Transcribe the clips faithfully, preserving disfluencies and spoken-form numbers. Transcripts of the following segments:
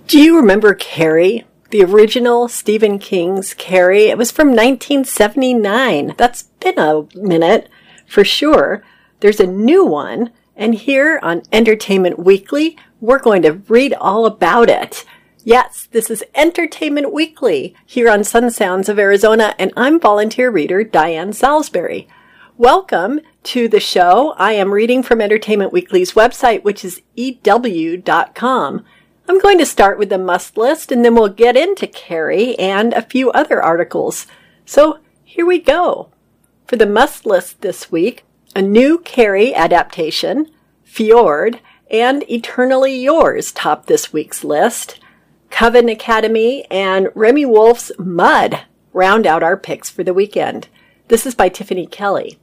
Do you remember Carrie? The original Stephen King's Carrie? It was from nineteen seventy-nine. That's been a minute, for sure. There's a new one, and here on Entertainment Weekly, we're going to read all about it. Yes, this is Entertainment Weekly here on Sun Sounds of Arizona, and I'm volunteer reader Diane Salisbury. Welcome to the show. I am reading from Entertainment Weekly's website, which is E W dot com. I'm going to start with the must list, and then we'll get into Carrie and a few other articles. So here we go. For the must list this week, a new Carrie adaptation, Fjord, and Eternally Yours top this week's list. Coven Academy and Remi Wolf's Mud round out our picks for the weekend. This is by Tiffany Kelly.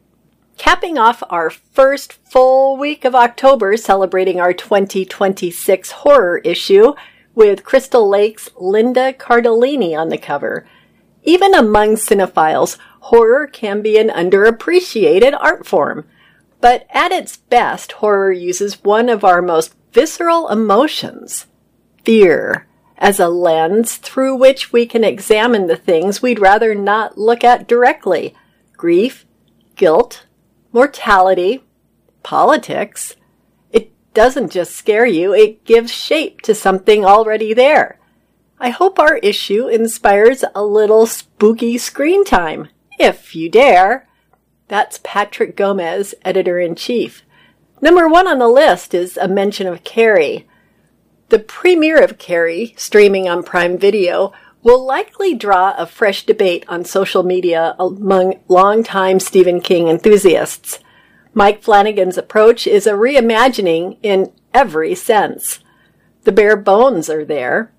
Capping off our first full week of October, celebrating our twenty twenty-six horror issue with Crystal Lake's Linda Cardellini on the cover. Even among cinephiles, horror can be an underappreciated art form. But at its best, horror uses one of our most visceral emotions, fear, as a lens through which we can examine the things we'd rather not look at directly. Grief, guilt, mortality, politics. It doesn't just scare you, it gives shape to something already there. I hope our issue inspires a little spooky screen time, if you dare. That's Patrick Gomez, editor-in-chief. Number one on the list is a mention of Carrie. The premiere of Carrie, streaming on Prime Video, will likely draw a fresh debate on social media among longtime Stephen King enthusiasts. Mike Flanagan's approach is a reimagining in every sense. The bare bones are there.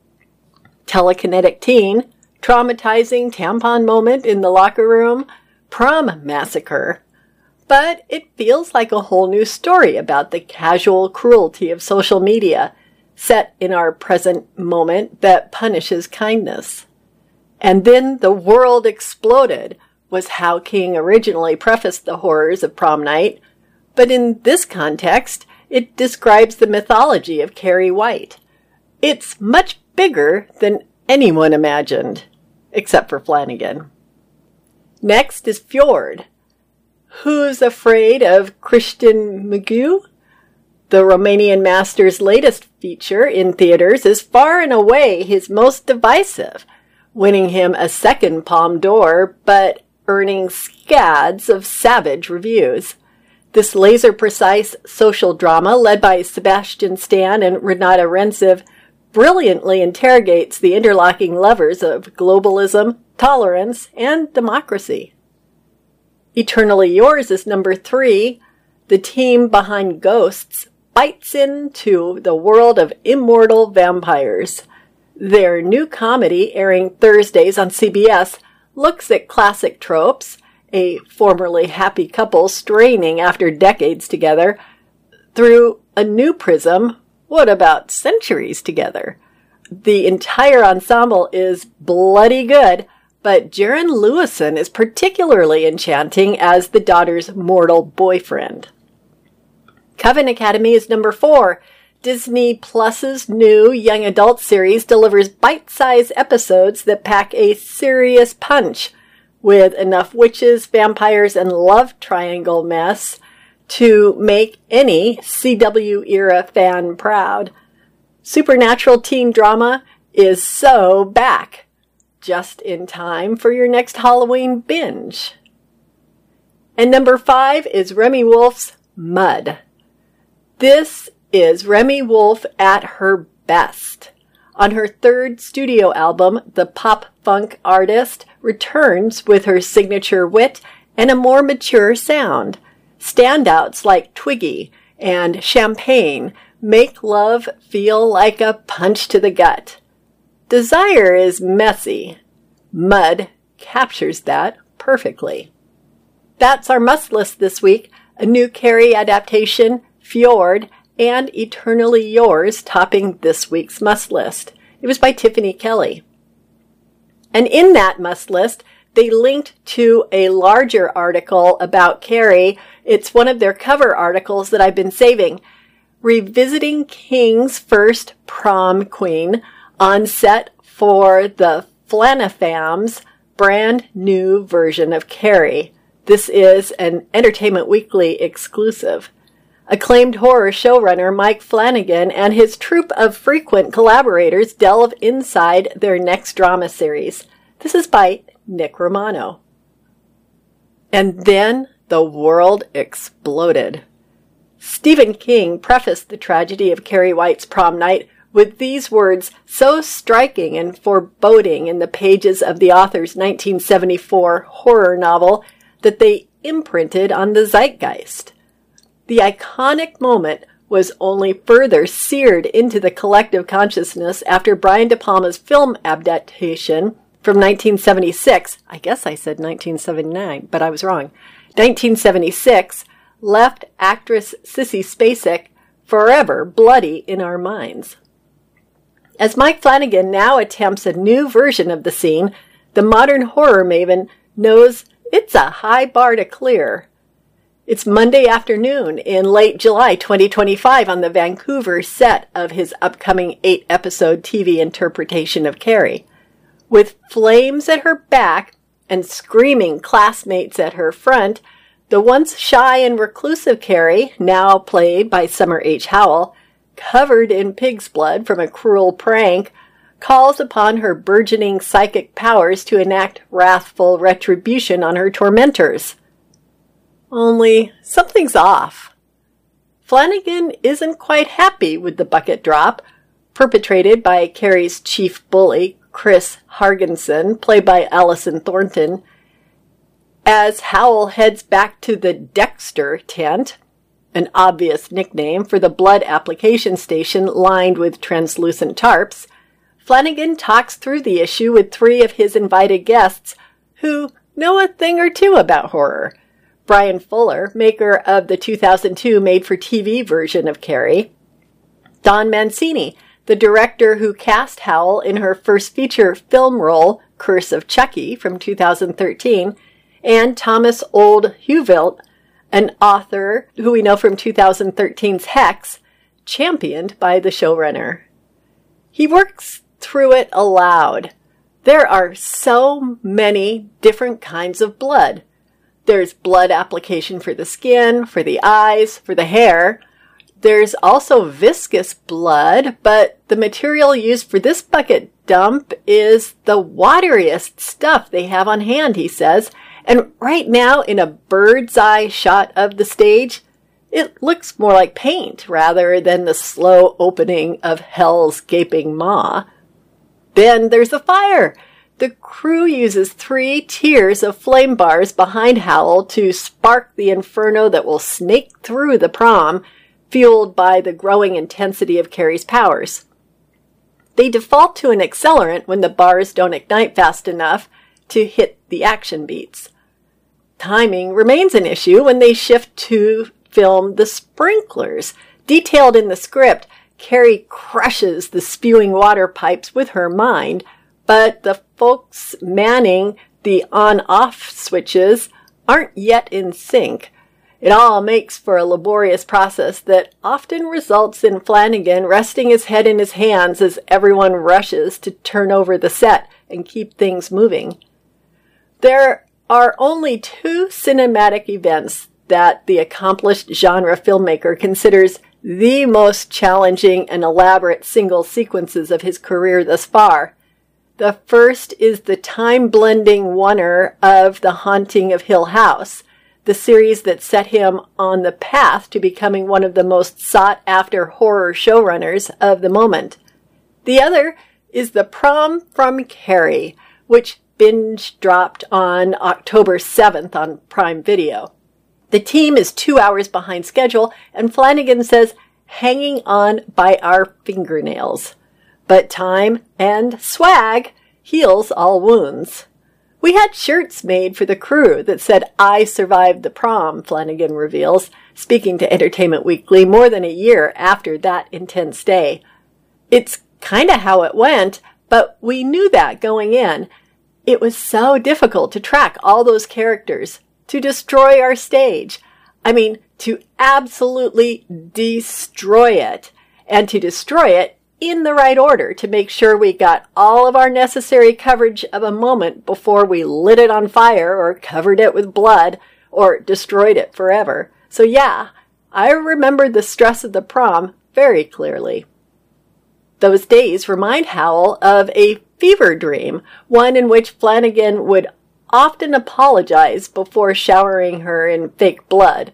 Telekinetic teen, traumatizing tampon moment in the locker room, prom massacre. But it feels like a whole new story about the casual cruelty of social media, set in our present moment that punishes kindness. And then the world exploded was how King originally prefaced the horrors of prom night, but in this context, it describes the mythology of Carrie White. It's much bigger than anyone imagined, except for Flanagan. Next is Fjord. Who's afraid of Christian Mugu? The Romanian master's latest feature in theaters is far and away his most divisive, winning him a second Palme d'Or, but earning scads of savage reviews. This laser-precise social drama, led by Sebastian Stan and Renata Renciv, brilliantly interrogates the interlocking levers of globalism, tolerance, and democracy. Eternally Yours is number three. The team behind Ghosts bites into the world of immortal vampires. Their new comedy, airing Thursdays on C B S, looks at classic tropes, a formerly happy couple straining after decades together, through a new prism. What about centuries together? The entire ensemble is bloody good, but Jaron Lewison is particularly enchanting as the daughter's mortal boyfriend. Coven Academy is number four. Disney Plus's new young adult series delivers bite-sized episodes that pack a serious punch, with enough witches, vampires, and love triangle mess to make any C W-era fan proud. Supernatural teen drama is so back, just in time for your next Halloween binge. And number five is Remi Wolf's Mud. This is Remi Wolf at her best. On her third studio album, the pop-funk artist returns with her signature wit and a more mature sound. Standouts like Twiggy and Champagne make love feel like a punch to the gut. Desire is messy. Mud captures that perfectly. That's our must list this week. A new Carrie adaptation, Fjord, and Eternally Yours topping this week's must list. It was by Tiffany Kelly. And in that must list, they linked to a larger article about Carrie. It's one of their cover articles that I've been saving. revisiting King's first prom queen on set for the Flanafam's brand new version of Carrie. This is an Entertainment Weekly exclusive. Acclaimed horror showrunner Mike Flanagan and his troupe of frequent collaborators delve inside their next drama series. This is by Nick Romano. And then the world exploded. Stephen King prefaced the tragedy of Carrie White's prom night with these words so striking and foreboding in the pages of the author's nineteen seventy-four horror novel that they imprinted on the zeitgeist. The iconic moment was only further seared into the collective consciousness after Brian De Palma's film adaptation from nineteen seventy-six, I guess I said nineteen seventy-nine, but I was wrong, nineteen seventy-six, left actress Sissy Spacek forever bloody in our minds. As Mike Flanagan now attempts a new version of the scene, the modern horror maven knows it's a high bar to clear. It's Monday afternoon in late July twenty twenty-five on the Vancouver set of his upcoming eight-episode T V interpretation of Carrie. With flames at her back and screaming classmates at her front, the once shy and reclusive Carrie, now played by Summer H. Howell, covered in pig's blood from a cruel prank, calls upon her burgeoning psychic powers to enact wrathful retribution on her tormentors. Only something's off. Flanagan isn't quite happy with the bucket drop, perpetrated by Carrie's chief bully, Chris Hargensen, played by Allison Thornton, as Howell heads back to the Dexter tent, an obvious nickname for the blood application station lined with translucent tarps. Flanagan talks through the issue with three of his invited guests who know a thing or two about horror. Brian Fuller, maker of the two thousand two made-for-T V version of Carrie. Don Mancini, the director who cast Howell in her first feature film role, Curse of Chucky, from two thousand thirteen, and Thomas Old Huvelt, an author who we know from two thousand thirteen's Hex, championed by the showrunner. He works through it aloud. There are so many different kinds of blood. There's blood application for the skin, for the eyes, for the hair. There's also viscous blood, but the material used for this bucket dump is the wateriest stuff they have on hand, he says. And right now, in a bird's eye shot of the stage, it looks more like paint rather than the slow opening of hell's gaping maw. Then there's the fire. The crew uses three tiers of flame bars behind Howell to spark the inferno that will snake through the prom, fueled by the growing intensity of Carrie's powers. They default to an accelerant when the bars don't ignite fast enough to hit the action beats. Timing remains an issue when they shift to film the sprinklers. Detailed in the script, Carrie crushes the spewing water pipes with her mind, but the folks manning the on-off switches aren't yet in sync. It all makes for a laborious process that often results in Flanagan resting his head in his hands as everyone rushes to turn over the set and keep things moving. There are only two cinematic events that the accomplished genre filmmaker considers the most challenging and elaborate single sequences of his career thus far. The first is the time-blending wonder of The Haunting of Hill House, the series that set him on the path to becoming one of the most sought-after horror showrunners of the moment. The other is The Prom from Carrie, which binge-dropped on October seventh on Prime Video. The team is two hours behind schedule, and Flanagan says, hanging on by our fingernails. But time and swag heals all wounds. We had shirts made for the crew that said, I survived the prom, Flanagan reveals, speaking to Entertainment Weekly more than a year after that intense day. It's kind of how it went, but we knew that going in. It was so difficult to track all those characters, to destroy our stage. I mean, to absolutely destroy it, and to destroy it in the right order to make sure we got all of our necessary coverage of a moment before we lit it on fire or covered it with blood or destroyed it forever. So yeah, I remember the stress of the prom very clearly. Those days remind Howell of a fever dream, one in which Flanagan would often apologize before showering her in fake blood.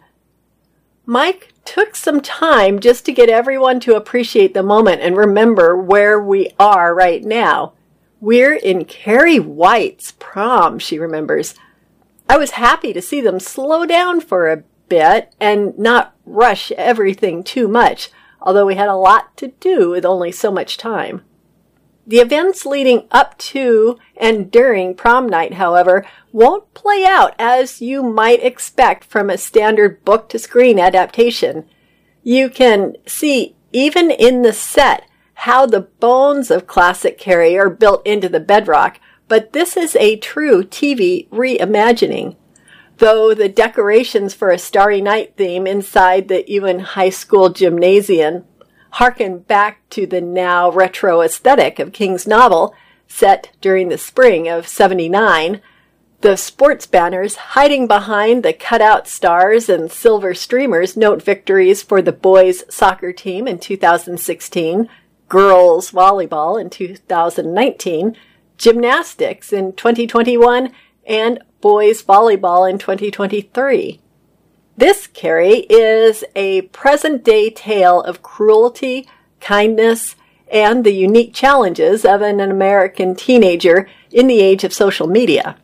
Mike took some time just to get everyone to appreciate the moment and remember where we are right now. We're in Carrie White's prom, she remembers. I was happy to see them slow down for a bit and not rush everything too much, although we had a lot to do with only so much time. The events leading up to and during prom night, however, won't play out as you might expect from a standard book-to-screen adaptation. You can see, even in the set, how the bones of classic Carrie are built into the bedrock, but this is a true T V reimagining. Though the decorations for a Starry Night theme inside the Ewan High School gymnasium harken back to the now retro aesthetic of King's novel, set during the spring of seventy-nine, the sports banners hiding behind the cutout stars and silver streamers note victories for the boys' soccer team in two thousand sixteen, girls' volleyball in two thousand nineteen, gymnastics in twenty twenty-one, and boys' volleyball in twenty twenty-three. This, Carrie, is a present-day tale of cruelty, kindness, and the unique challenges of an American teenager in the age of social media.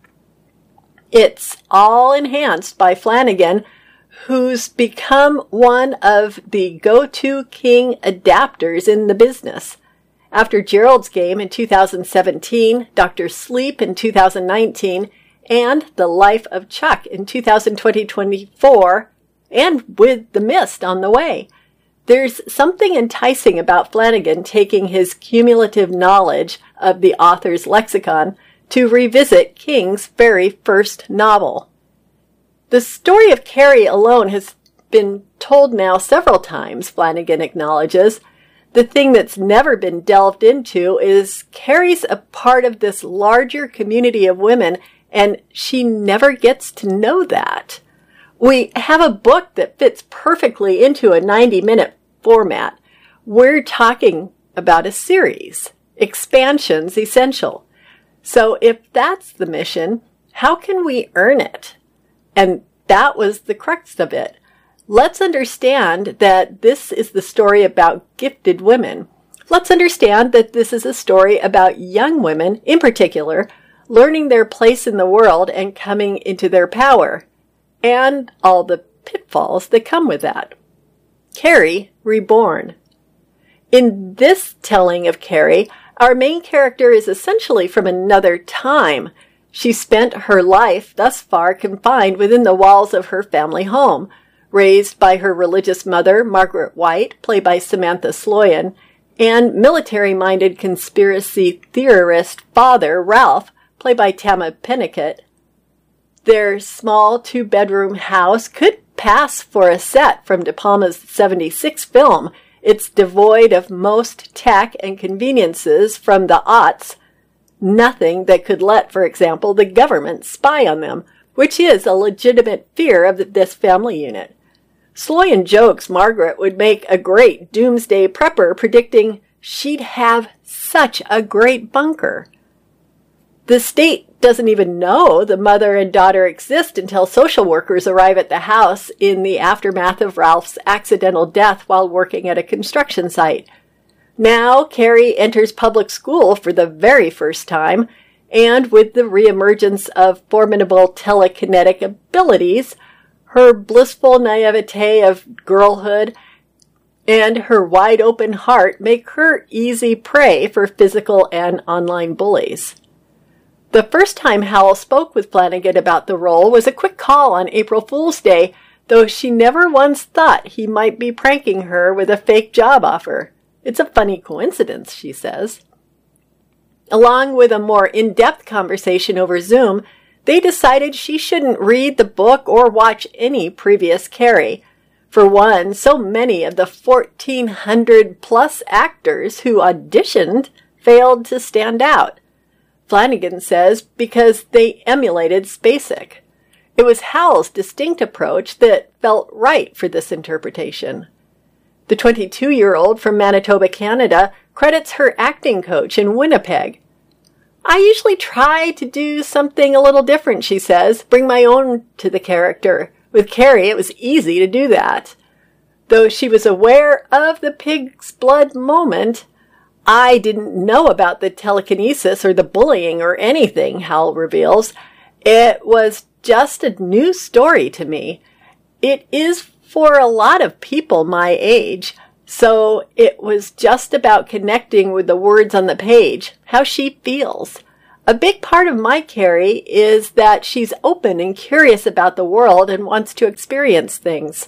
It's all enhanced by Flanagan, who's become one of the go-to King adapters in the business. After Gerald's Game in two thousand seventeen, Doctor Sleep in two thousand nineteen, and The Life of Chuck in two thousand twenty-four, and with The Mist on the way. There's something enticing about Flanagan taking his cumulative knowledge of the author's lexicon to revisit King's very first novel. The story of Carrie alone has been told now several times, Flanagan acknowledges. The thing that's never been delved into is Carrie's a part of this larger community of women, and she never gets to know that. We have a book that fits perfectly into a ninety-minute format. We're talking about a series. Expansion's essential. So if that's the mission, how can we earn it? And that was the crux of it. Let's understand that this is the story about gifted women. Let's understand that this is a story about young women, in particular, learning their place in the world and coming into their power, and all the pitfalls that come with that. Carrie Reborn. In this telling of Carrie, our main character is essentially from another time. She spent her life thus far confined within the walls of her family home, raised by her religious mother, Margaret White, played by Samantha Sloyan, and military-minded conspiracy theorist father, Ralph, played by Tama Pennicott. Their small two-bedroom house could pass for a set from De Palma's seventy-six film. It's devoid of most tech and conveniences from the aughts. Nothing that could let, for example, the government spy on them, which is a legitimate fear of this family unit. Sloyan jokes Margaret would make a great doomsday prepper, predicting she'd have such a great bunker. The state doesn't even know the mother and daughter exist until social workers arrive at the house in the aftermath of Ralph's accidental death while working at a construction site. Now, Carrie enters public school for the very first time, and with the reemergence of formidable telekinetic abilities, her blissful naivete of girlhood and her wide-open heart make her easy prey for physical and online bullies. The first time Howell spoke with Flanagan about the role was a quick call on April Fool's Day, though she never once thought he might be pranking her with a fake job offer. It's a funny coincidence, she says. Along with a more in-depth conversation over Zoom, they decided she shouldn't read the book or watch any previous Carrie. For one, so many of the fourteen hundred plus actors who auditioned failed to stand out. Flanagan says because they emulated Spacek. It was Hal's distinct approach that felt right for this interpretation. The twenty-two-year-old from Manitoba, Canada, credits her acting coach in Winnipeg. I usually try to do something a little different, she says, bring my own to the character. With Carrie, it was easy to do that. Though she was aware of the pig's blood moment, I didn't know about the telekinesis or the bullying or anything, Hal reveals. It was just a new story to me. It is for a lot of people my age, so it was just about connecting with the words on the page, how she feels. A big part of my Carrie is that she's open and curious about the world and wants to experience things.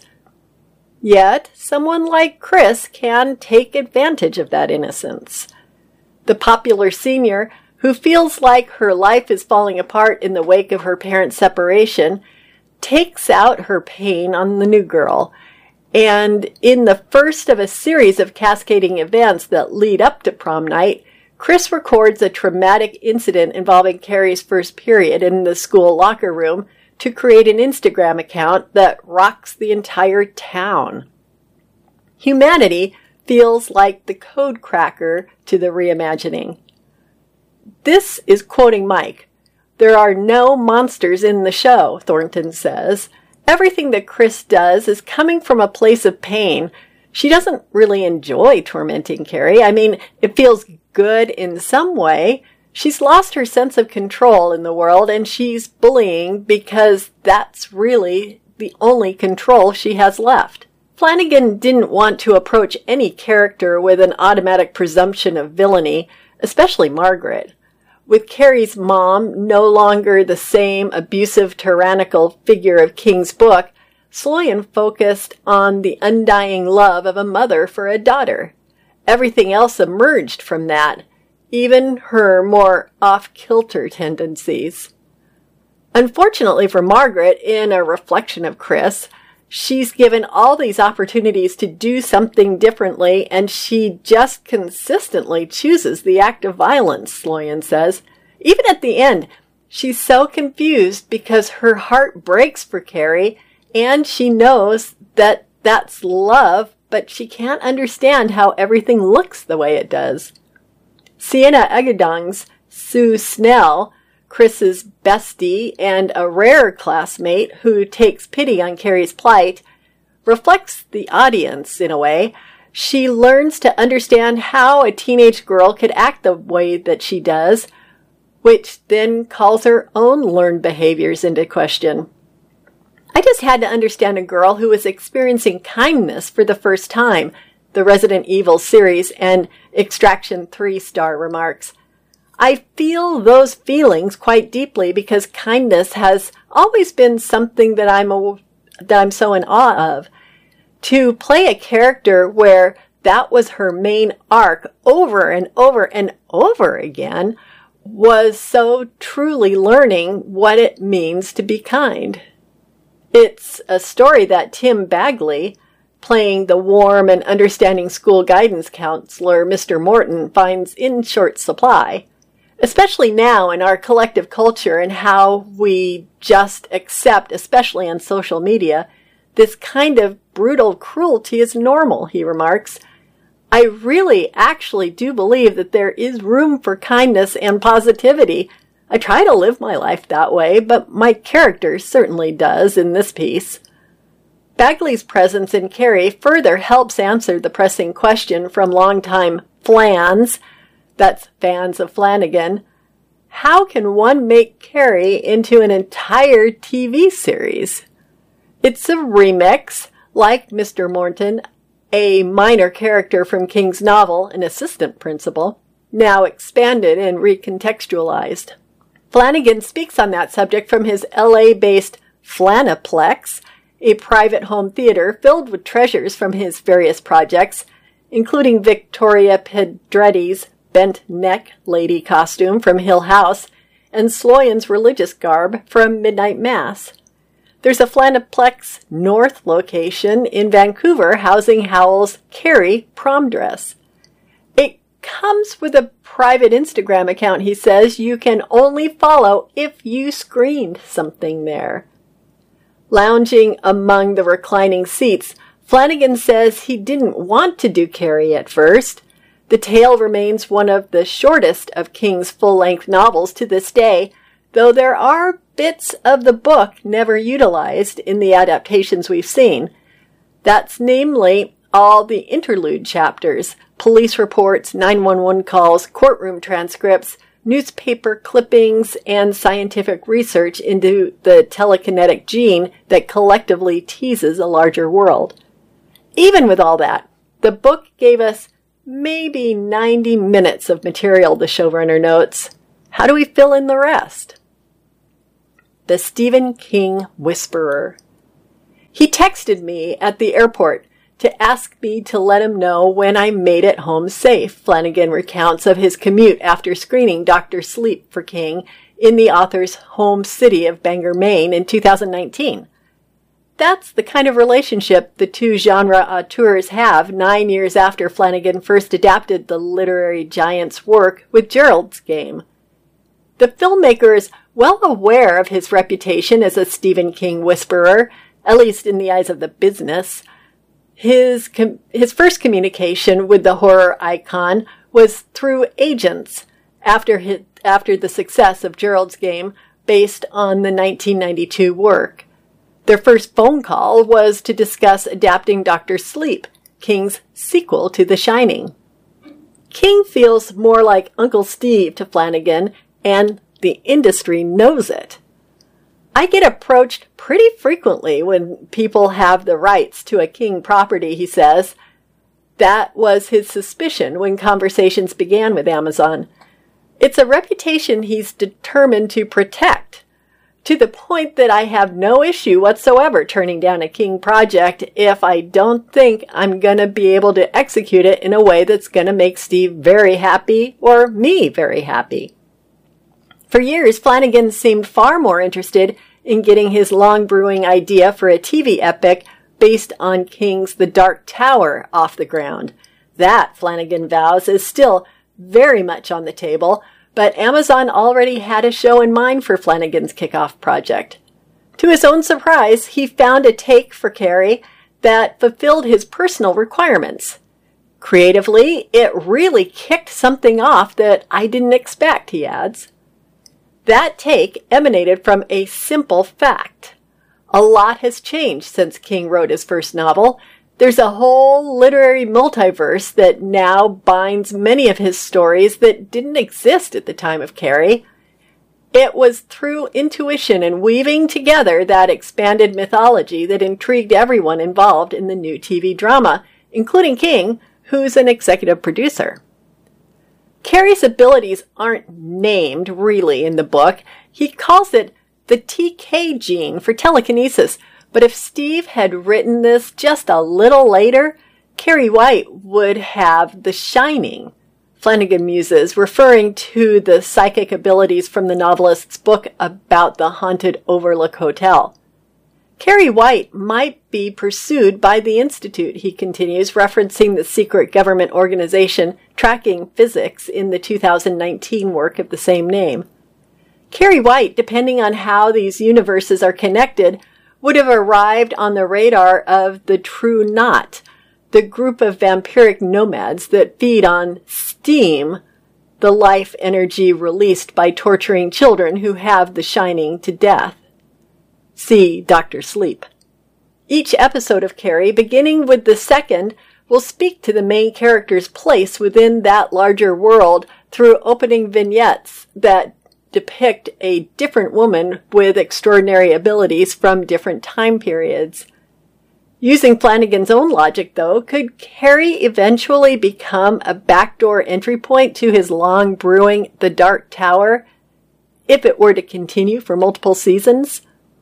Yet, someone like Chris can take advantage of that innocence. The popular senior, who feels like her life is falling apart in the wake of her parents' separation, takes out her pain on the new girl. And in the first of a series of cascading events that lead up to prom night, Chris records a traumatic incident involving Carrie's first period in the school locker room to create an Instagram account that rocks the entire town. Humanity feels like the code cracker to the reimagining. This is quoting Mike. There are no monsters in the show, Thornton says. Everything that Chris does is coming from a place of pain. She doesn't really enjoy tormenting Carrie. I mean, it feels good in some way. She's lost her sense of control in the world, and she's bullying because that's really the only control she has left. Flanagan didn't want to approach any character with an automatic presumption of villainy, especially Margaret. With Carrie's mom no longer the same abusive, tyrannical figure of King's book, Sloyan focused on the undying love of a mother for a daughter. Everything else emerged from that, even her more off-kilter tendencies. Unfortunately for Margaret, in a reflection of Chris, she's given all these opportunities to do something differently, and she just consistently chooses the act of violence, Sloyan says. Even at the end, she's so confused because her heart breaks for Carrie, and she knows that that's love, but she can't understand how everything looks the way it does. Sienna Agudong's Sue Snell, Chris's bestie and a rare classmate who takes pity on Carrie's plight, reflects the audience in a way. She learns to understand how a teenage girl could act the way that she does, which then calls her own learned behaviors into question. I just had to understand a girl who was experiencing kindness for the first time, the Resident Evil series and Extraction three star remarks. I feel those feelings quite deeply because kindness has always been something that I'm a, that I'm so in awe of. To play a character where that was her main arc over and over and over again was so truly learning what it means to be kind. It's a story that Tim Bagley, playing the warm and understanding school guidance counselor Mister Morton, finds in short supply. Especially now in our collective culture and how we just accept, especially on social media, this kind of brutal cruelty is normal, he remarks. I really actually do believe that there is room for kindness and positivity. I try to live my life that way, but my character certainly does in this piece. Bagley's presence in Carrie further helps answer the pressing question from longtime Flans, that's fans of Flanagan, how can one make Carrie into an entire T V series? It's a remix, like Mister Morton, a minor character from King's novel, an assistant principal, now expanded and recontextualized. Flanagan speaks on that subject from his L A-based Flanaplex, a private home theater filled with treasures from his various projects, including Victoria Pedretti's bent neck lady costume from Hill House and Sloyan's religious garb for a midnight mass. There's a Flanaplex North location in Vancouver housing Howell's Carrie prom dress. It comes with a private Instagram account, he says, you can only follow if you screened something there. Lounging among the reclining seats, Flanagan says he didn't want to do Carrie at first. The tale remains one of the shortest of King's full-length novels to this day, though there are bits of the book never utilized in the adaptations we've seen. That's namely all the interlude chapters, police reports, nine one one calls, courtroom transcripts, newspaper clippings, and scientific research into the telekinetic gene that collectively teases a larger world. Even with all that, the book gave us maybe ninety minutes of material, the showrunner notes. How do we fill in the rest? The Stephen King Whisperer. He texted me at the airport to ask me to let him know when I made it home safe, Flanagan recounts of his commute after screening Doctor Sleep for King in the author's home city of Bangor, Maine in two thousand nineteen. That's the kind of relationship the two genre auteurs have nine years after Flanagan first adapted the literary giant's work with Gerald's Game. The filmmaker is well aware of his reputation as a Stephen King whisperer, at least in the eyes of the business. His com- his first communication with the horror icon was through agents after his, after the success of Gerald's Game based on the nineteen ninety-two work. Their first phone call was to discuss adapting Doctor Sleep, King's sequel to The Shining. King feels more like Uncle Steve to Flanagan, and the industry knows it. I get approached pretty frequently when people have the rights to a King property, he says. That was his suspicion when conversations began with Amazon. It's a reputation he's determined to protect, to the point that I have no issue whatsoever turning down a King project if I don't think I'm going to be able to execute it in a way that's going to make Steve very happy or me very happy. For years, Flanagan seemed far more interested in getting his long-brewing idea for a T V epic based on King's The Dark Tower off the ground. That, Flanagan vows, is still very much on the table, but Amazon already had a show in mind for Flanagan's kickoff project. To his own surprise, he found a take for Carrie that fulfilled his personal requirements. Creatively, it really kicked something off that I didn't expect, he adds. That take emanated from a simple fact. A lot has changed since King wrote his first novel. There's a whole literary multiverse that now binds many of his stories that didn't exist at the time of Carrie. It was through intuition and weaving together that expanded mythology that intrigued everyone involved in the new T V drama, including King, who's an executive producer. Carrie's abilities aren't named, really, in the book. He calls it the T K gene for telekinesis, but if Steve had written this just a little later, Carrie White would have The Shining, Flanagan muses, referring to the psychic abilities from the novelist's book about the haunted Overlook Hotel. Carrie White might be pursued by the Institute, he continues, referencing the secret government organization tracking physics in the two thousand nineteen work of the same name. Carrie White, depending on how these universes are connected, would have arrived on the radar of the True Knot, the group of vampiric nomads that feed on steam, the life energy released by torturing children who have the Shining to death. See Doctor Sleep. Each episode of Carrie, beginning with the second, will speak to the main character's place within that larger world through opening vignettes that depict a different woman with extraordinary abilities from different time periods. Using Flanagan's own logic, though, could Carrie eventually become a backdoor entry point to his long brewing The Dark Tower, if it were to continue for multiple seasons?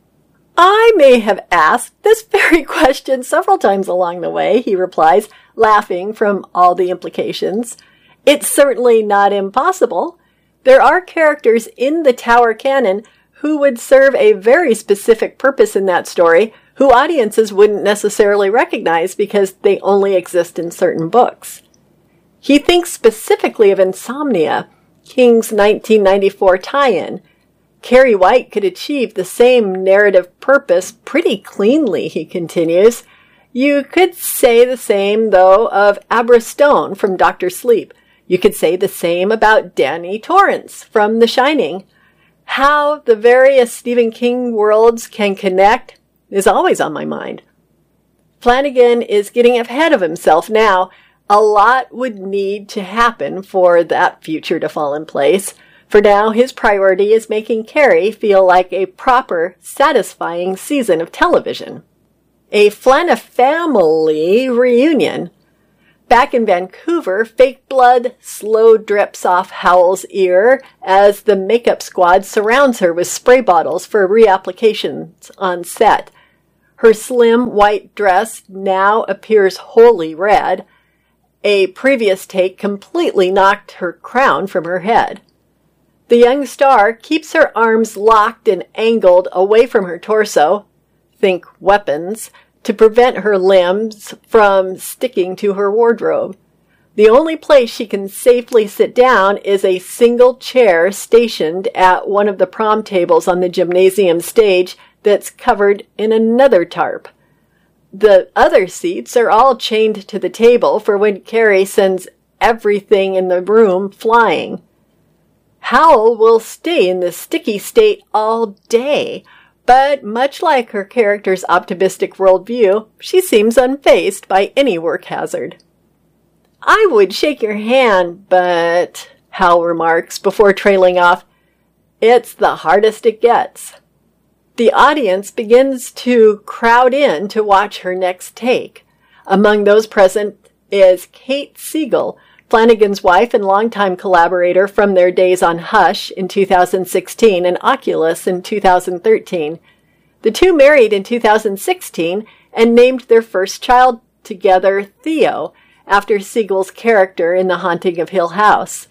I may have asked this very question several times along the way, he replies, laughing from all the implications. It's certainly not impossible. There are characters in the Tower canon who would serve a very specific purpose in that story, who audiences wouldn't necessarily recognize because they only exist in certain books. He thinks specifically of Insomnia, King's nineteen ninety-four tie-in. Carrie White could achieve the same narrative purpose pretty cleanly, he continues. You could say the same, though, of Abra Stone from Doctor Sleep. You could say the same about Danny Torrance from The Shining. How the various Stephen King worlds can connect is always on my mind. Flanagan is getting ahead of himself now. A lot would need to happen for that future to fall in place. For now, his priority is making Carrie feel like a proper, satisfying season of television. A Flana-family reunion. Back in Vancouver, fake blood slow drips off Howell's ear as the makeup squad surrounds her with spray bottles for reapplications on set. Her slim white dress now appears wholly red. A previous take completely knocked her crown from her head. The young star keeps her arms locked and angled away from her torso, think weapons, to prevent her limbs from sticking to her wardrobe. The only place she can safely sit down is a single chair stationed at one of the prom tables on the gymnasium stage that's covered in another tarp. The other seats are all chained to the table for when Carrie sends everything in the room flying. Howell will stay in this sticky state all day, but much like her character's optimistic worldview, she seems unfazed by any work hazard. I would shake your hand, but, Howell remarks before trailing off, it's the hardest it gets. The audience begins to crowd in to watch her next take. Among those present is Kate Siegel, Flanagan's wife and longtime collaborator from their days on Hush in two thousand sixteen and Oculus in two thousand thirteen. The two married in two thousand sixteen and named their first child together Theo, after Siegel's character in The Haunting of Hill House.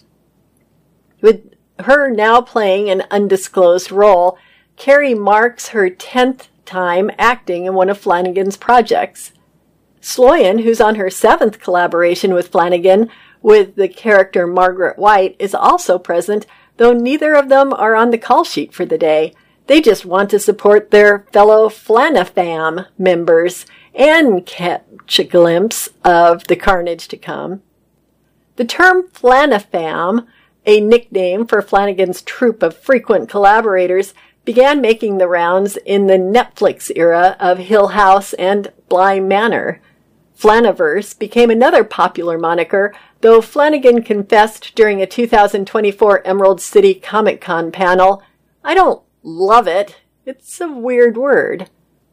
With her now playing an undisclosed role, Carrie marks her tenth time acting in one of Flanagan's projects. Sloyan, who's on her seventh collaboration with Flanagan with the character Margaret White, is also present, though neither of them are on the call sheet for the day. They just want to support their fellow Flana-fam members and catch a glimpse of the carnage to come. The term Flana-fam, a nickname for Flanagan's troupe of frequent collaborators, began making the rounds in the Netflix era of Hill House and Bly Manor. Flanaverse became another popular moniker, though Flanagan confessed during a two thousand twenty-four Emerald City Comic Con panel, "I don't love it. It's a weird word."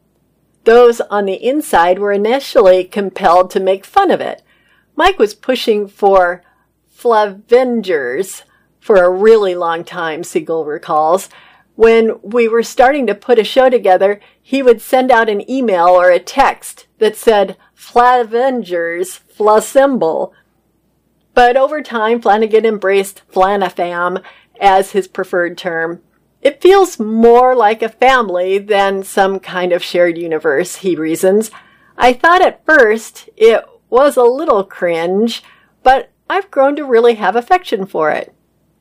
Those on the inside were initially compelled to make fun of it. Mike was pushing for Flavengers for a really long time, Siegel recalls. When we were starting to put a show together, he would send out an email or a text that said, Flavengers, Flasymbol. But over time, Flanagan embraced Flanafam as his preferred term. It feels more like a family than some kind of shared universe, he reasons. I thought at first it was a little cringe, but I've grown to really have affection for it.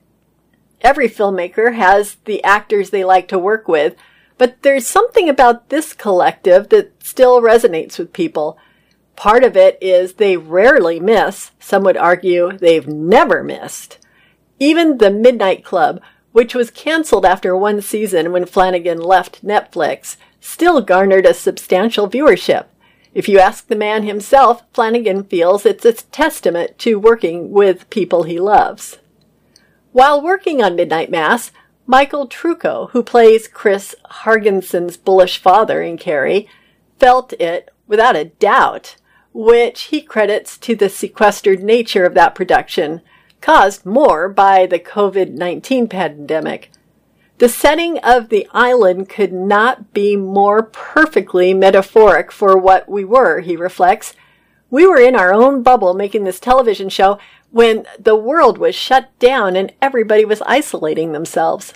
Every filmmaker has the actors they like to work with, but there's something about this collective that still resonates with people. Part of it is they rarely miss. Some would argue they've never missed. Even The Midnight Club, which was canceled after one season when Flanagan left Netflix, still garnered a substantial viewership. If you ask the man himself, Flanagan feels it's a testament to working with people he loves. While working on Midnight Mass, Michael Trucco, who plays Chris Hargenson's bullish father in Carrie, felt it without a doubt, which he credits to the sequestered nature of that production, caused more by the covid nineteen pandemic. The setting of the island could not be more perfectly metaphoric for what we were, he reflects. We were in our own bubble making this television show when the world was shut down and everybody was isolating themselves.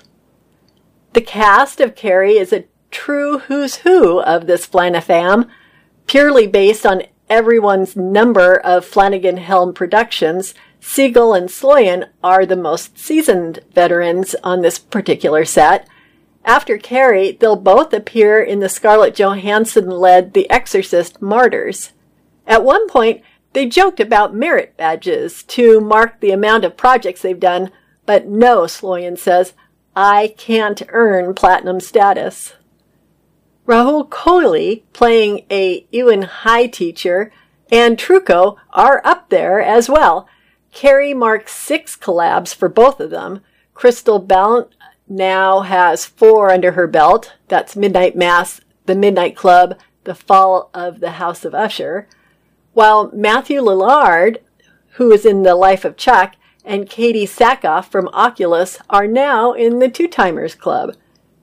The cast of Carrie is a true who's who of this Flanafam, purely based on everyone's number of Flanagan-Helm productions. Siegel and Sloyan are the most seasoned veterans on this particular set. After Carrie, they'll both appear in the Scarlett Johansson-led The Exorcist Martyrs. At one point, they joked about merit badges to mark the amount of projects they've done, but no, Sloyan says, I can't earn platinum status. Rahul Kohli, playing a Ewan High teacher, and Trucco are up there as well. Carrie marks six collabs for both of them. Crystal Blount now has four under her belt. That's Midnight Mass, The Midnight Club, The Fall of the House of Usher. While Matthew Lillard, who is in The Life of Chuck, and Katie Sackhoff from Oculus are now in the Two-Timers Club.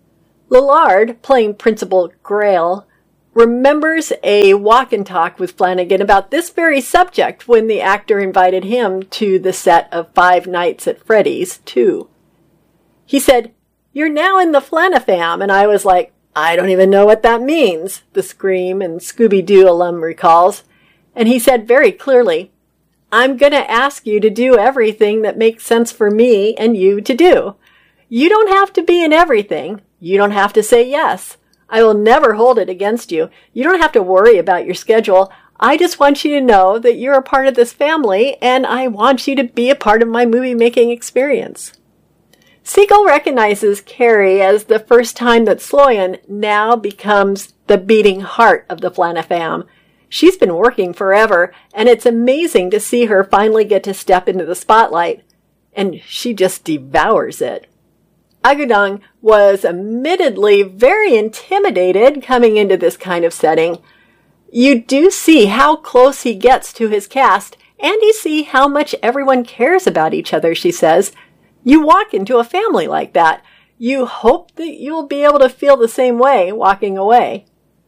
Lillard, playing Principal Grail, remembers a walk and talk with Flanagan about this very subject when the actor invited him to the set of Five Nights at Freddy's two. He said, "You're now in the Flanafam," and I was like, "I don't even know what that means," the Scream and Scooby-Doo alum recalls. And he said very clearly, "I'm going to ask you to do everything that makes sense for me and you to do. You don't have to be in everything. You don't have to say yes. I will never hold it against you. You don't have to worry about your schedule. I just want you to know that you're a part of this family, and I want you to be a part of my movie-making experience." Siegel recognizes Carrie as the first time that Sloyan now becomes the beating heart of the Flanafam. She's been working forever, and it's amazing to see her finally get to step into the spotlight. And she just devours it. Aguedong was admittedly very intimidated coming into this kind of setting. You do see how close he gets to his cast, and you see how much everyone cares about each other, she says. You walk into a family like that. You hope that you'll be able to feel the same way walking away.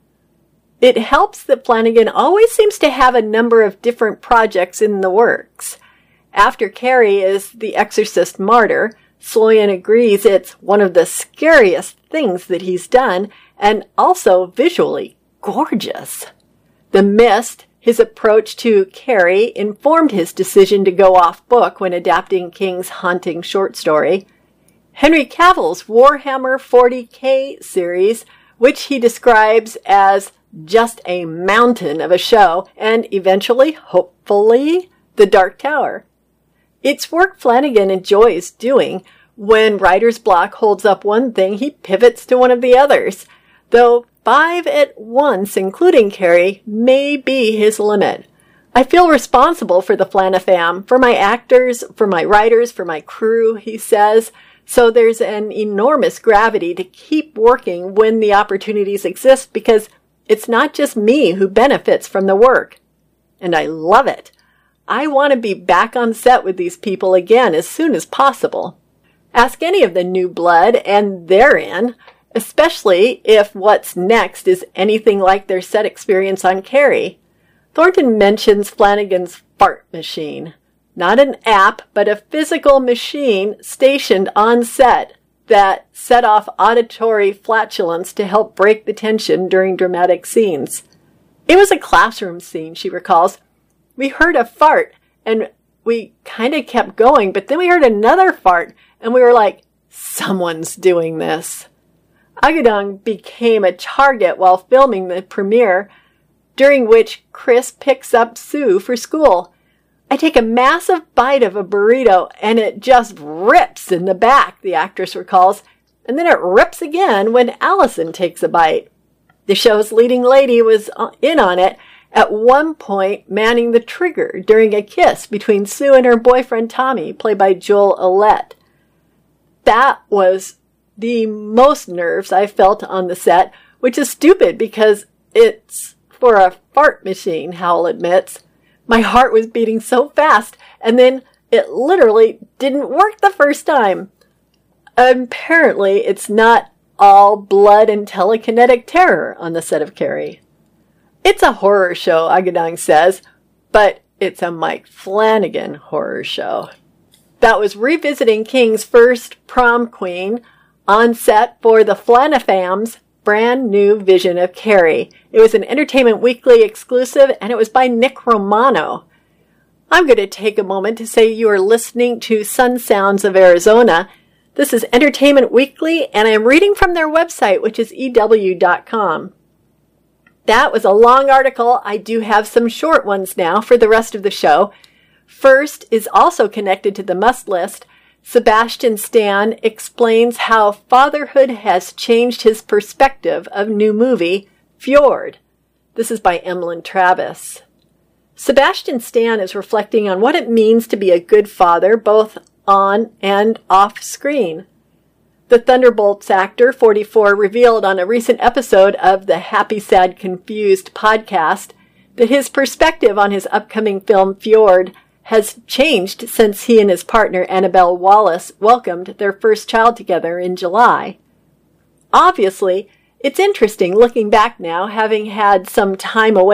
It helps that Flanagan always seems to have a number of different projects in the works. After Carrie is The Exorcist Martyr, Sloyan agrees it's one of the scariest things that he's done, and also visually gorgeous. The Mist, his approach to Carrie, informed his decision to go off book when adapting King's haunting short story. Henry Cavill's Warhammer forty K series, which he describes as just a mountain of a show, and eventually, hopefully, The Dark Tower. It's work Flanagan enjoys doing. When writer's block holds up one thing, he pivots to one of the others. Though five at once, including Carrie, may be his limit. I feel responsible for the Flanafam, for my actors, for my writers, for my crew, he says. So there's an enormous gravity to keep working when the opportunities exist, because it's not just me who benefits from the work. And I love it. I want to be back on set with these people again as soon as possible. Ask any of the new blood, and they're in, especially if what's next is anything like their set experience on Carrie. Thornton mentions Flanagan's fart machine. Not an app, but a physical machine stationed on set that set off auditory flatulence to help break the tension during dramatic scenes. It was a classroom scene, she recalls. We heard a fart, and we kind of kept going, but then we heard another fart, and we were like, someone's doing this. Aguedong became a target while filming the premiere, during which Chris picks up Sue for school. I take a massive bite of a burrito, and it just rips in the back, the actress recalls, and then it rips again when Allison takes a bite. The show's leading lady was in on it, at one point manning the trigger during a kiss between Sue and her boyfriend Tommy, played by Joel Ouellette. That was the most nerves I felt on the set, which is stupid because it's for a fart machine, Howell admits. My heart was beating so fast, and then it literally didn't work the first time. Apparently, it's not all blood and telekinetic terror on the set of Carrie. It's a horror show, Aguedong says, but it's a Mike Flanagan horror show. That was Revisiting King's First Prom Queen on set for the Flanafam's brand new vision of Carrie. It was an Entertainment Weekly exclusive, and it was by Nick Romano. I'm going to take a moment to say you are listening to Sun Sounds of Arizona. This is Entertainment Weekly, and I am reading from their website, which is E W dot com. That was a long article. I do have some short ones now for the rest of the show. First is also connected to the must list. Sebastian Stan explains how fatherhood has changed his perspective of new movie, Fjord. This is by Emlyn Travis. Sebastian Stan is reflecting on what it means to be a good father, both on and off screen. The Thunderbolts actor, forty-four, revealed on a recent episode of the Happy, Sad, Confused podcast that his perspective on his upcoming film, Fjord, has changed since he and his partner Annabelle Wallace welcomed their first child together in July. Obviously, it's interesting looking back now, having had some time away